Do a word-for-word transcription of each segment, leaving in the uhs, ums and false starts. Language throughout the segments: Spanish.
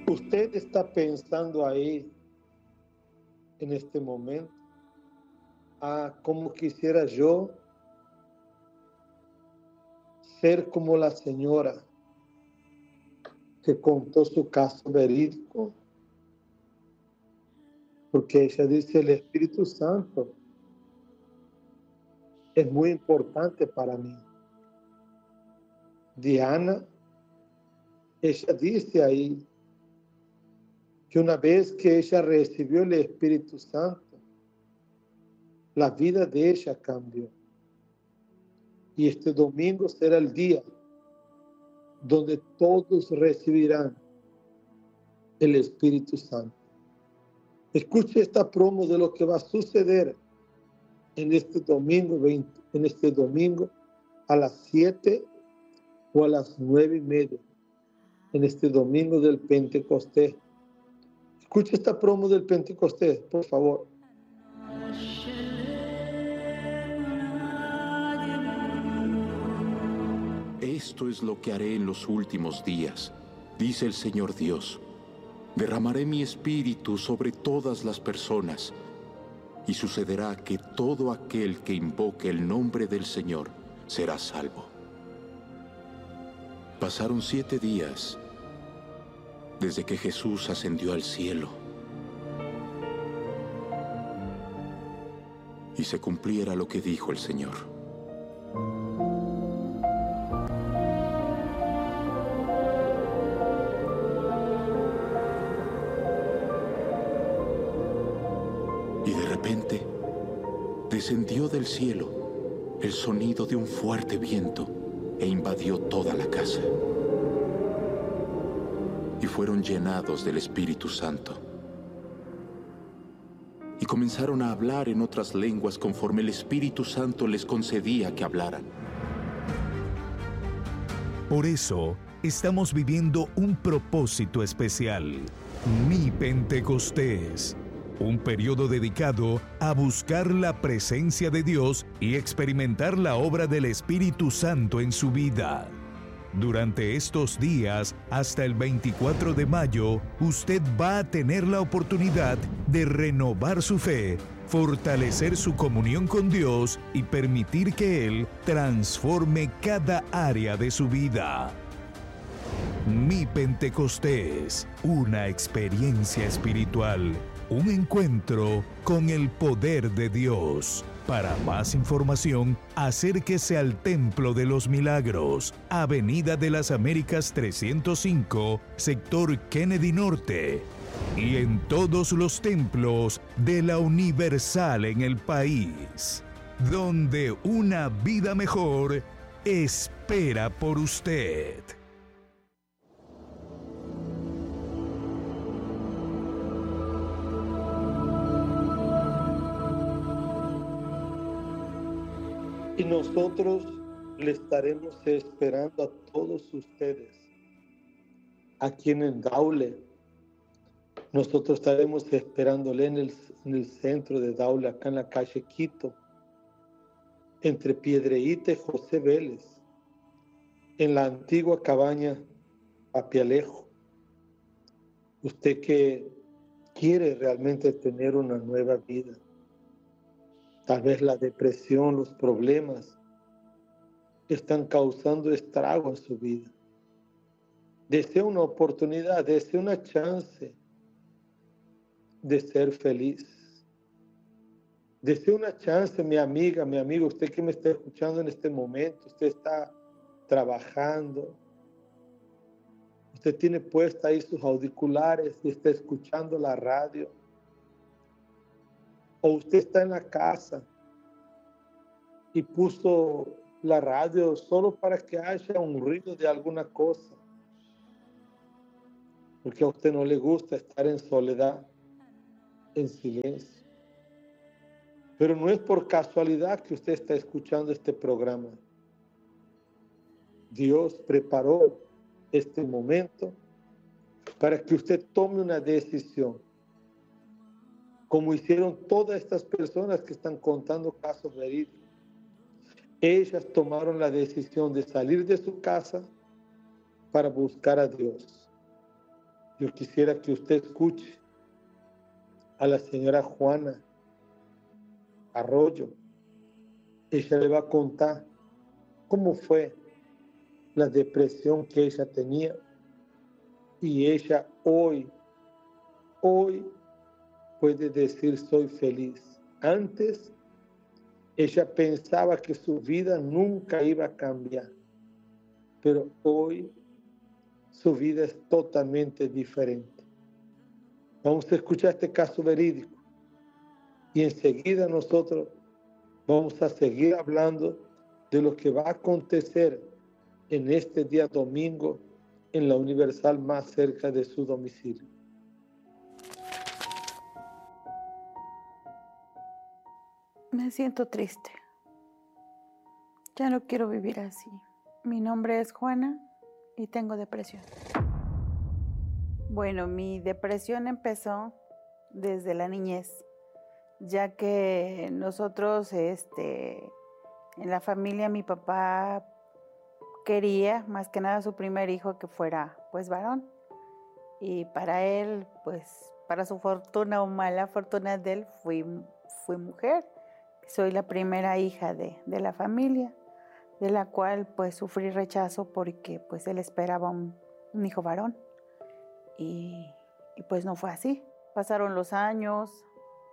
Usted está pensando ahí, en este momento, ah, cómo quisiera yo ser como la señora que contó su caso verídico, porque ella dice: el Espíritu Santo es muy importante para mí. Diana, ella dice ahí que una vez que ella recibió el Espíritu Santo, la vida de ella cambió. Y este domingo será el día donde todos recibirán el Espíritu Santo. Escuche esta promo de lo que va a suceder en este domingo, veinte, en este domingo a las siete o a las nueve y media, en este domingo del Pentecostés. Escuche esta promo del Pentecostés, por favor. Esto es lo que haré en los últimos días, dice el Señor Dios. Derramaré mi espíritu sobre todas las personas, y sucederá que todo aquel que invoque el nombre del Señor será salvo. Pasaron siete días desde que Jesús ascendió al cielo, y se cumpliera lo que dijo el Señor. Y de repente descendió del cielo el sonido de un fuerte viento e invadió toda la casa. Y fueron llenados del Espíritu Santo. Y comenzaron a hablar en otras lenguas conforme el Espíritu Santo les concedía que hablaran. Por eso, estamos viviendo un propósito especial, Mi Pentecostés. Un periodo dedicado a buscar la presencia de Dios y experimentar la obra del Espíritu Santo en su vida. Durante estos días, hasta el veinticuatro de mayo, usted va a tener la oportunidad de renovar su fe, fortalecer su comunión con Dios y permitir que Él transforme cada área de su vida. Mi Pentecostés, una experiencia espiritual. Un encuentro con el poder de Dios. Para más información, acérquese al Templo de los Milagros, Avenida de las Américas trescientos cinco, sector Kennedy Norte, y en todos los templos de la Universal en el país, donde una vida mejor espera por usted. Y nosotros le estaremos esperando a todos ustedes aquí en el Daule. Nosotros estaremos esperándole en el, en el centro de Daule, acá en la calle Quito, entre Piedreíta y José Vélez, en la antigua cabaña Papialejo. Usted que quiere realmente tener una nueva vida. Tal vez la depresión, los problemas están causando estrago en su vida. Desea una oportunidad, desea una chance de ser feliz. Desea una chance, mi amiga, mi amigo, usted que me está escuchando en este momento, usted está trabajando, usted tiene puesta ahí sus auriculares y está escuchando la radio. O usted está en la casa y puso la radio solo para que haya un ruido de alguna cosa, porque a usted no le gusta estar en soledad, en silencio. Pero no es por casualidad que usted está escuchando este programa. Dios preparó este momento para que usted tome una decisión, como hicieron todas estas personas que están contando casos verídicos. Ellas tomaron la decisión de salir de su casa para buscar a Dios. Yo quisiera que usted escuche a la señora Juana Arroyo. Ella le va a contar cómo fue la depresión que ella tenía. Y ella hoy, hoy puede decir soy feliz. Antes, ella pensaba que su vida nunca iba a cambiar. Pero hoy su vida es totalmente diferente. Vamos a escuchar este caso verídico. Y enseguida nosotros vamos a seguir hablando de lo que va a acontecer en este día domingo en la Universal más cerca de su domicilio. Me siento triste. Ya no quiero vivir así. Mi nombre es Juana y tengo depresión. Bueno, mi depresión empezó desde la niñez, ya que nosotros, este, en la familia, mi papá quería más que nada su primer hijo que fuera pues varón, y para él, pues para su fortuna o mala fortuna de él, fui, fui mujer. Soy la primera hija de, de la familia, de la cual pues sufrí rechazo porque pues él esperaba un, un hijo varón, y, y pues no fue así. Pasaron los años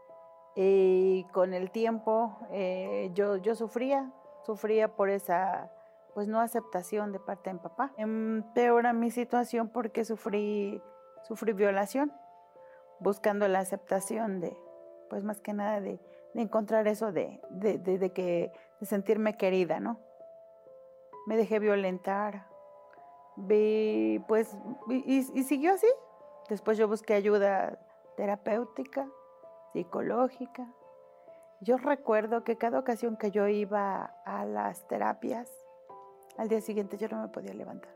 y con el tiempo eh, yo, yo sufría, sufría por esa pues no aceptación de parte de mi papá. Empeora mi situación porque sufrí, sufrí violación, buscando la aceptación de, pues más que nada de, de encontrar eso de, de, de, de, que, de sentirme querida, ¿no? Me dejé violentar, vi, pues, y, y siguió así. Después yo busqué ayuda terapéutica, psicológica. Yo recuerdo que cada ocasión que yo iba a las terapias, al día siguiente yo no me podía levantar.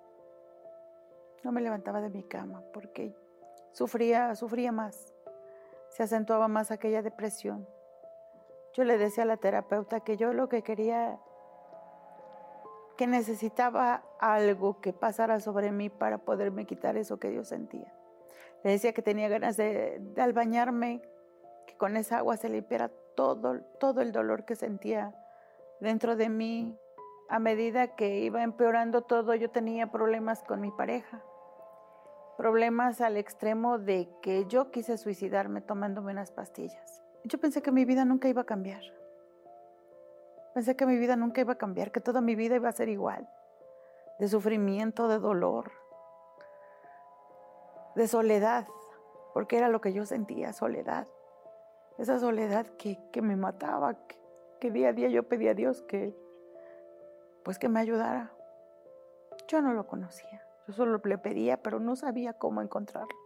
No me levantaba de mi cama porque sufría, sufría más. Se acentuaba más aquella depresión. Yo le decía a la terapeuta que yo lo que quería, que necesitaba algo que pasara sobre mí para poderme quitar eso que yo sentía. Le decía que tenía ganas de, de al bañarme, que con esa agua se limpiara todo, todo el dolor que sentía dentro de mí. A medida que iba empeorando todo, yo tenía problemas con mi pareja. Problemas al extremo de que yo quise suicidarme tomándome unas pastillas. Yo pensé que mi vida nunca iba a cambiar. Pensé que mi vida nunca iba a cambiar, que toda mi vida iba a ser igual. De sufrimiento, de dolor, de soledad, porque era lo que yo sentía, soledad. Esa soledad que, que me mataba, que, que día a día yo pedía a Dios que, pues que me ayudara. Yo no lo conocía, yo solo le pedía, pero no sabía cómo encontrarlo.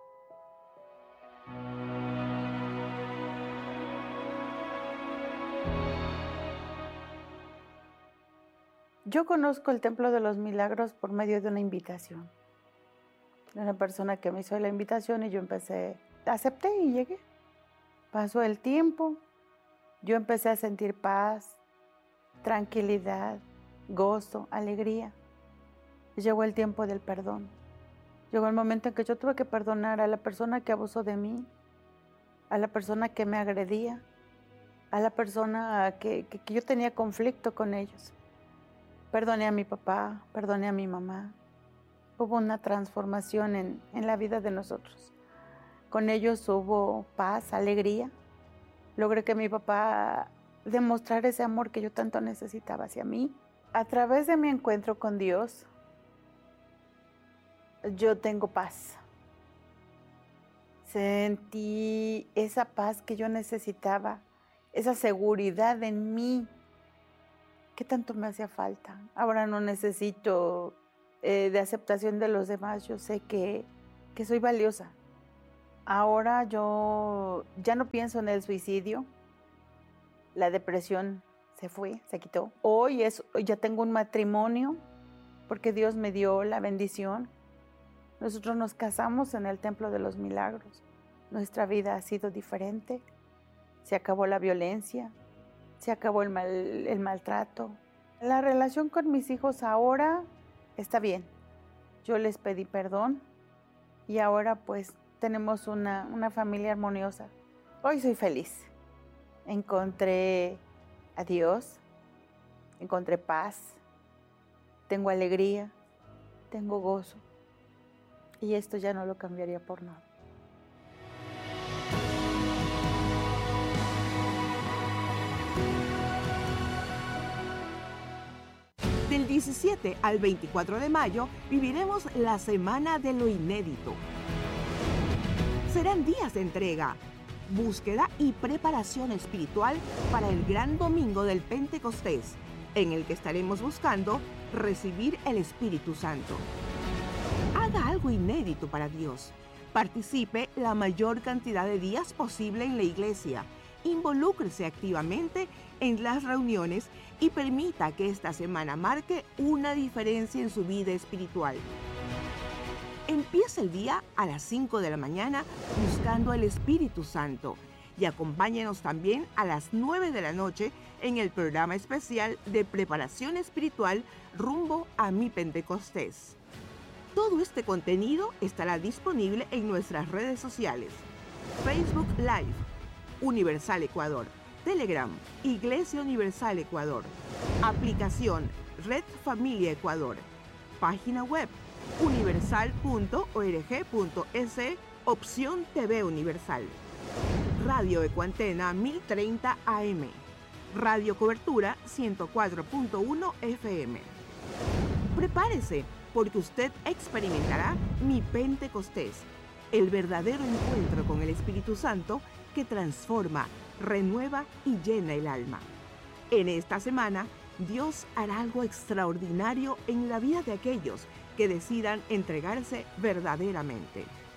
Yo conozco el Templo de los Milagros por medio de una invitación. De una persona que me hizo la invitación y yo empecé, acepté y llegué. Pasó el tiempo, yo empecé a sentir paz, tranquilidad, gozo, alegría. Llegó el tiempo del perdón. Llegó el momento en que yo tuve que perdonar a la persona que abusó de mí, a la persona que me agredía, a la persona que, que, que yo tenía conflicto con ellos. Perdoné a mi papá, perdoné a mi mamá. Hubo una transformación en, en la vida de nosotros. Con ellos hubo paz, alegría. Logré que mi papá demostrara ese amor que yo tanto necesitaba hacia mí. A través de mi encuentro con Dios, yo tengo paz. Sentí esa paz que yo necesitaba, esa seguridad en mí. ¿Qué tanto me hacía falta? Ahora no necesito eh, de aceptación de los demás. Yo sé que, que soy valiosa. Ahora yo ya no pienso en el suicidio. La depresión se fue, se quitó. Hoy es, ya tengo un matrimonio porque Dios me dio la bendición. Nosotros nos casamos en el Templo de los Milagros. Nuestra vida ha sido diferente. Se acabó la violencia. Se acabó el, mal, el maltrato. La relación con mis hijos ahora está bien. Yo les pedí perdón y ahora pues tenemos una, una familia armoniosa. Hoy soy feliz. Encontré a Dios, encontré paz, tengo alegría, tengo gozo, y esto ya no lo cambiaría por nada. Del diecisiete al veinticuatro de mayo viviremos la Semana de lo Inédito. Serán días de entrega, búsqueda y preparación espiritual para el gran domingo del Pentecostés, en el que estaremos buscando recibir el Espíritu Santo. Haga algo inédito para Dios. Participe la mayor cantidad de días posible en la iglesia. Involúcrese activamente en las reuniones y permita que esta semana marque una diferencia en su vida espiritual. Empieza el día a las cinco de la mañana buscando el Espíritu Santo y acompáñenos también a las nueve de la noche en el programa especial de preparación espiritual rumbo a mi Pentecostés. Todo este contenido estará disponible en nuestras redes sociales: Facebook Live, Universal Ecuador, Telegram, Iglesia Universal Ecuador, aplicación Red Familia Ecuador, página web universal punto org punto es, opción T V Universal, Radio Ecuantena mil treinta A M, Radio Cobertura ciento cuatro punto uno F M. Prepárese, porque usted experimentará mi Pentecostés, el verdadero encuentro con el Espíritu Santo que transforma, renueva y llena el alma. En esta semana, Dios hará algo extraordinario en la vida de aquellos que decidan entregarse verdaderamente.